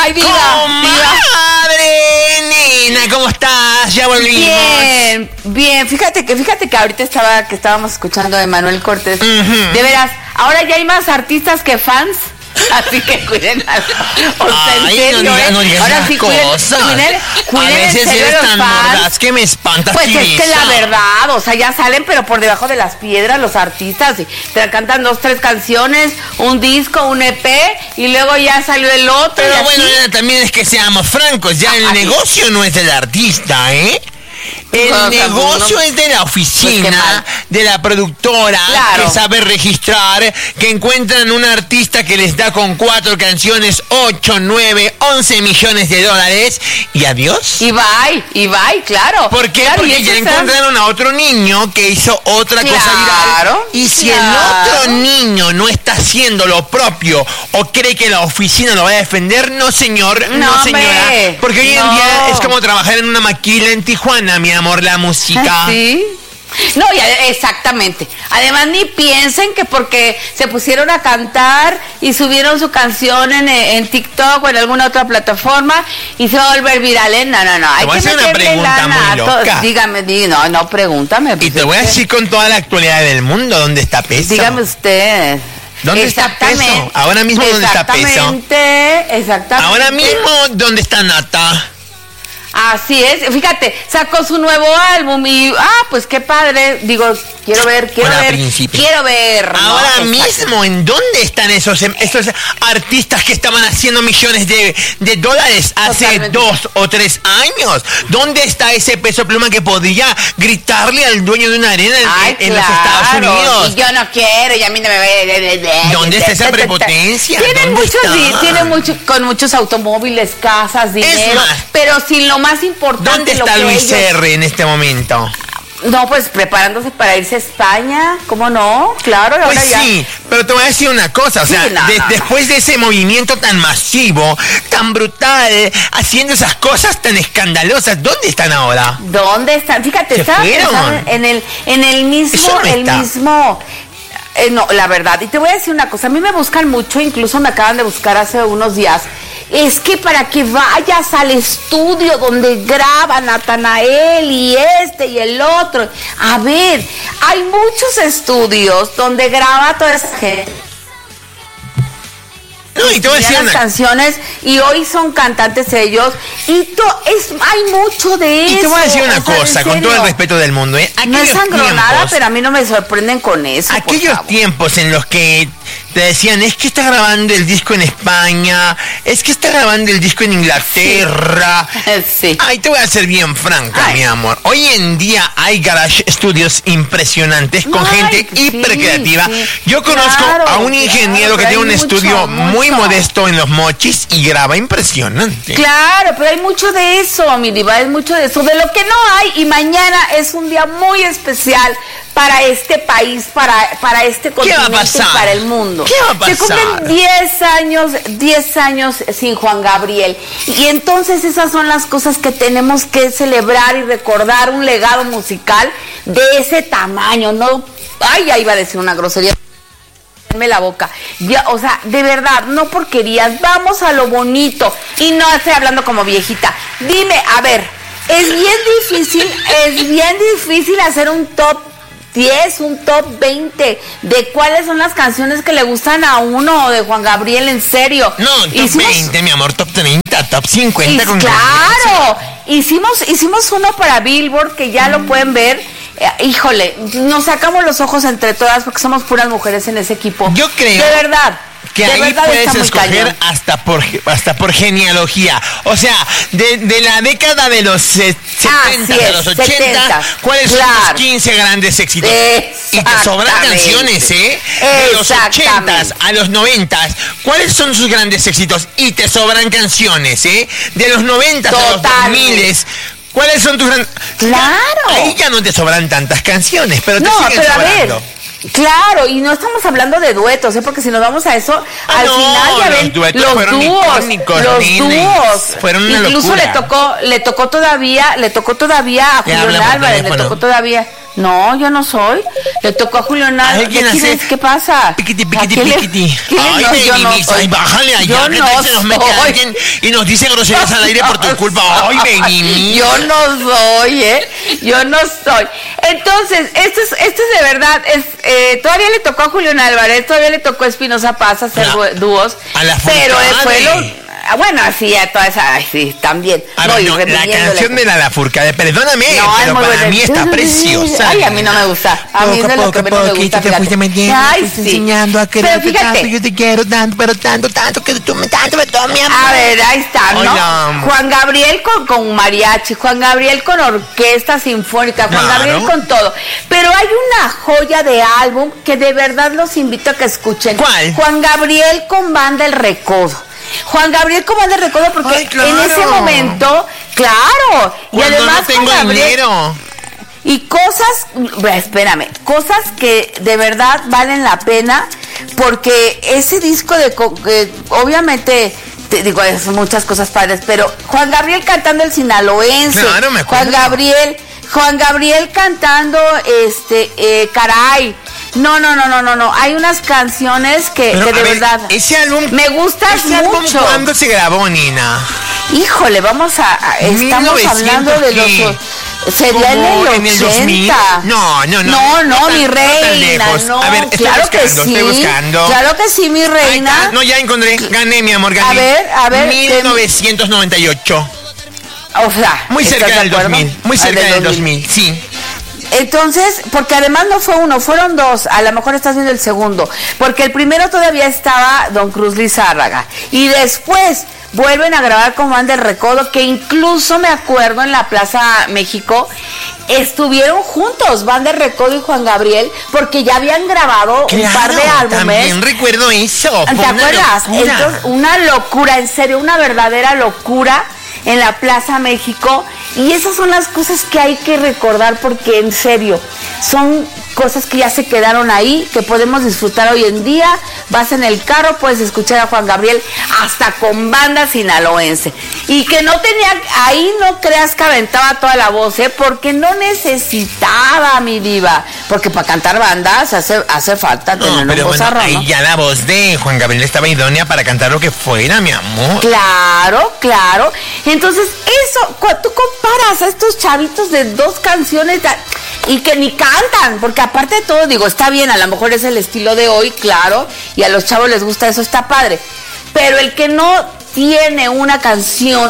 Ay, diga. ¡Comadre! Nena, ¿cómo estás? Ya volvimos. Bien. Fíjate que ahorita estábamos escuchando a Manuel Cortés. De veras, ahora ya hay más artistas que fans. Así que cuiden o sea, en serio, no digas ahora sí cuiden a veces eres tan mordaz que me espantas. Pues es que la verdad, o sea, ya salen pero por debajo de las piedras los artistas y te cantan 2, 3 canciones, un disco, un EP y luego ya salió el otro. Pero bueno, también es que seamos francos, ya el negocio no es del artista, ¿eh? El negocio es de la oficina, de la productora, que sabe registrar, que encuentran un artista que les da con 4 canciones 8, 9, 11 millones de dólares y adiós. Y bye, claro. ¿Por qué? Claro, porque ya encontraron a otro niño que hizo otra cosa viral. Y si el otro niño no está haciendo lo propio o cree que la oficina lo va a defender, no señor, no señora. Porque hoy en día es como trabajar en una maquila en Tijuana, mi amor, la música. Sí. No, exactamente. Además, ni piensen que porque se pusieron a cantar y subieron su canción en TikTok o en alguna otra plataforma y se va a volver viral, ¿eh? No. Te voy a hacer una pregunta muy loca. Dígame, no, pregúntame. Y te voy a decir con toda la actualidad del mundo, ¿dónde está Peso? Dígame usted. ¿Dónde está Peso? Ahora mismo, ¿dónde está Peso? Exactamente. Ahora mismo, ¿dónde está Nata? Así es, fíjate, sacó su nuevo álbum y, pues qué padre, digo, quiero ver. Ahora mismo, ¿en dónde están esos artistas que estaban haciendo millones de dólares hace 2 o 3 años? ¿Dónde está ese Peso Pluma que podría gritarle al dueño de una arena en los Estados Unidos? Y yo no quiero, y a mí no me ve. ¿Dónde está esa prepotencia? Tienen con muchos automóviles, casas, dinero, pero sin lo más importante. ¿Dónde está Luis R. en este momento? No, pues preparándose para irse a España, ¿cómo no? Claro, pues ahora sí, pero te voy a decir una cosa, o sea, después de ese movimiento tan masivo, tan brutal, haciendo esas cosas tan escandalosas, ¿dónde están ahora? ¿Dónde están? Fíjate, estaba en el mismo. No, la verdad, y te voy a decir una cosa, a mí me buscan mucho, incluso me acaban de buscar hace unos días, es que para que vayas al estudio donde graba Natanael y y el otro, a ver, hay muchos estudios donde graba toda esa gente. No, y te voy a decir las canciones y hoy son cantantes ellos y hay mucho de eso. Y te voy a decir una cosa, con todo el respeto del mundo, no es sangronada, pero a mí no me sorprenden con eso. Aquellos tiempos en los que te decían, es que está grabando el disco en España, es que está grabando el disco en Inglaterra. Sí. Ay, te voy a ser bien franca, mi amor. Hoy en día hay garage studios impresionantes con gente hiper creativa. Yo conozco a un ingeniero que tiene un estudio muy modesto en Los Mochis y graba impresionante. Claro, pero hay mucho de eso, mi diva, hay mucho de eso. De lo que no hay, y mañana es un día muy especial para este país, para este continente y para el mundo. ¿Qué va a pasar? Se cumplen 10 años sin Juan Gabriel. Y entonces esas son las cosas que tenemos que celebrar y recordar, un legado musical de ese tamaño, ¿no? Ay, ya iba a decir una grosería. La boca, ya, o sea, de verdad, no porquerías, vamos a lo bonito y no estoy hablando como viejita. Dime, a ver, es bien difícil hacer un top 10, un top 20 de cuáles son las canciones que le gustan a uno de Juan Gabriel, en serio. No, top 20, mi amor, top 30, top 50. Claro, hicimos uno para Billboard que ya lo pueden ver. Híjole, nos sacamos los ojos entre todas porque somos puras mujeres en ese equipo. Yo creo. De verdad. Que ahí puedes escoger hasta por genealogía. O sea, de la década de los 70, de los 80, ¿cuáles son los 15 grandes éxitos? Y te sobran canciones, ¿eh? De los 80 a los 90, ¿cuáles son sus grandes éxitos? Y te sobran canciones, ¿eh? De los 90 a los 2000, ¿cuáles son tus grandes? Claro. Ahí ya no te sobran tantas canciones, pero te siguen sobrando. Claro, y no estamos hablando de duetos, porque si nos vamos a eso, al final ya ven, los dúos fueron una incluso locura. le tocó todavía a Julián Álvarez, le tocó todavía. No, yo no soy. Le tocó a Julio Nal. ¿Qué pasa? Piquiti. Ay, baby, ay, bájale allá. Yo no se nos mete alguien y nos dice groserías al aire por tu culpa. Ay, baby. Yo no soy, Yo no soy. Entonces, esto es de verdad. Todavía le tocó a Julián Álvarez, todavía le tocó a Espinoza Paz hacer dúos. Pero fue lo... Bueno, así a toda esa, sí, también. No, la canción de la Furcade, perdóname, pero para mí está preciosa. Ay, a mí no me gusta. A mí es de lo que menos me gusta. Te fuiste metiendo, enseñando a quererte tanto, yo te quiero tanto, pero tanto que tú me todo mi amor. A ver, ahí está, ¿no? Juan Gabriel con mariachi, Juan Gabriel con orquesta sinfónica, Juan Gabriel con todo. Pero hay una joya de álbum que de verdad los invito a que escuchen. ¿Cuál? Juan Gabriel con Banda El Recodo. Juan Gabriel como de recuerdo porque en ese momento, claro, y además no tengo dinero. Y cosas que de verdad valen la pena porque ese disco obviamente digo, es muchas cosas padres, pero Juan Gabriel cantando el sinaloense, claro, me acuerdo. Juan Gabriel cantando Caray. No. Hay unas canciones que de verdad. Ese álbum. Me gustas mucho. ¿Cuándo se grabó, Nina? Híjole, estamos hablando de los. Sería en el 80. No, mi reina. No, a ver, claro que sí. Estoy buscando. Claro que sí, mi reina. No, ya encontré. Gané, mi amor, gané. A ver. 1998. O sea, muy cerca del 2000. Muy cerca del 2000, sí. Entonces, porque además no fue uno, fueron dos, a lo mejor estás viendo el segundo, porque el primero todavía estaba Don Cruz Lizárraga, y después vuelven a grabar con Banda El Recodo, que incluso me acuerdo en la Plaza México, estuvieron juntos Banda El Recodo y Juan Gabriel, porque ya habían grabado un par de álbumes. También recuerdo eso. ¿Te acuerdas? Entonces, una locura, en serio, una verdadera locura en la Plaza México, y esas son las cosas que hay que recordar porque en serio son cosas que ya se quedaron ahí, que podemos disfrutar hoy en día. Vas en el carro, puedes escuchar a Juan Gabriel hasta con banda sinaloense, y que no tenía, ahí no creas que aventaba toda la voz, porque no necesitaba, mi diva, porque para cantar bandas hace falta tener un vozarrón, ¿no? Y ya la voz de Juan Gabriel estaba idónea para cantar lo que fuera, mi amor. Claro. Entonces eso, cuando tú comparas a estos chavitos de dos canciones y que ni cantan, porque aparte de todo, digo, está bien, a lo mejor es el estilo de hoy, claro, y a los chavos les gusta eso, está padre, pero el que no tiene una canción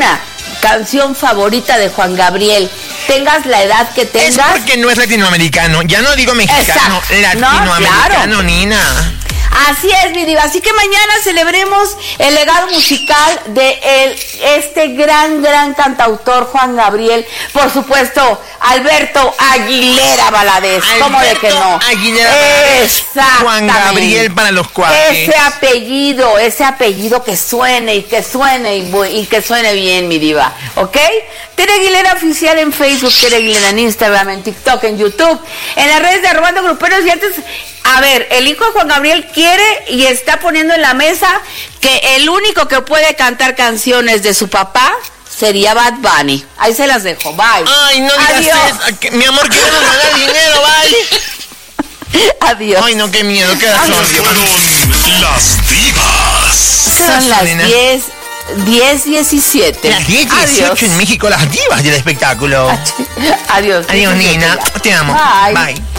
favorita de Juan Gabriel, tengas la edad que tengas, es porque no es latinoamericano, ya no digo mexicano, latinoamericano, ¿no? Nina. Así es, mi diva. Así que mañana celebremos el legado musical de este gran cantautor Juan Gabriel. Por supuesto, Alberto Aguilera Valadez. ¿Cómo de que no? Aguilera Valadez. Juan Gabriel para los cuates. Ese apellido que suene y que suene bien, mi diva. ¿Ok? Tere Aguilera Oficial en Facebook, Tere Aguilera en Instagram, en TikTok, en YouTube, en las redes de Arrobando Gruperos. Y antes, a ver, el hijo de Juan Gabriel quiere y está poniendo en la mesa que el único que puede cantar canciones de su papá sería Bad Bunny. Ahí se las dejo, bye. Ay, no digas eso. Mi amor, queremos ganar dinero, bye. Adiós. Ay, no, qué miedo, qué fueron las divas. Son las 10:17. Las 10:18 en México, las divas del espectáculo. Adiós. Adiós, Nina. Te amo. Bye.